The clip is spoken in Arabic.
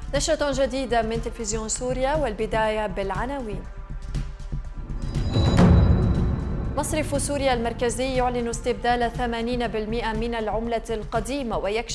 نشرة جديدة من تلفزيون سوريا، والبداية بالعناوين. مصرف سوريا المركزي يعلن استبدال 80% من العملة القديمة ويكشف